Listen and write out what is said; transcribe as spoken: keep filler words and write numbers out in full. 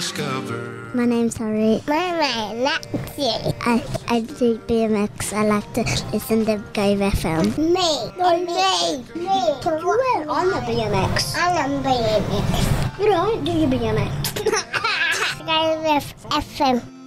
discover. My name's Harry. My name's Lexi. I, I do B M X. I like to listen to Gove F M. Me. Me. Me. Me. You went on the B M X. I'm on B M X. You don't do your B M X. Gove F M.